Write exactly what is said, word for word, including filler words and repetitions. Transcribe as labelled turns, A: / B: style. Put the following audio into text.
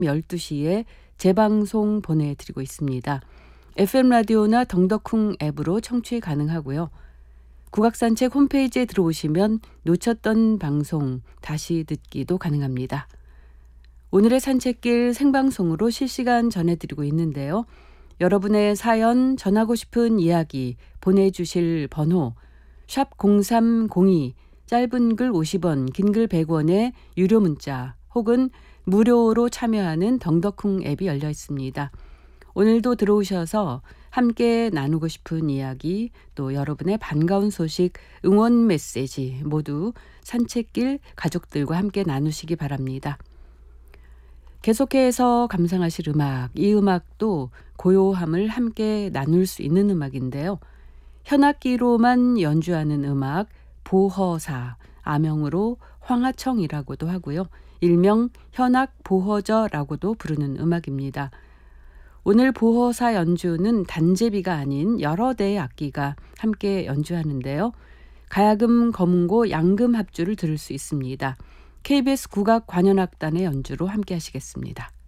A: 열두 시에 재방송 보내드리고 있습니다. 에프엠 라디오나 덩덕쿵 앱으로 청취 가능하고요. 국악산책 홈페이지에 들어오시면 놓쳤던 방송 다시 듣기도 가능합니다. 오늘의 산책길 생방송으로 실시간 전해드리고 있는데요. 여러분의 사연, 전하고 싶은 이야기 보내주실 번호 샵 공삼공이, 짧은 글 오십 원, 긴 글 백 원의 유료 문자 혹은 무료로 참여하는 덩덕쿵 앱이 열려 있습니다. 오늘도 들어오셔서 함께 나누고 싶은 이야기, 또 여러분의 반가운 소식, 응원 메시지 모두 산책길 가족들과 함께 나누시기 바랍니다. 계속해서 감상하실 음악, 이 음악도 고요함을 함께 나눌 수 있는 음악인데요. 현악기로만 연주하는 음악, 보허사, 아명으로 황하청이라고도 하고요. 일명 현악보허저라고도 부르는 음악입니다. 오늘 보허사 연주는 단제비가 아닌 여러 대의 악기가 함께 연주하는데요. 가야금, 검은고, 양금 합주를 들을 수 있습니다. 케이비에스 국악관현악단의 연주로 함께 하시겠습니다.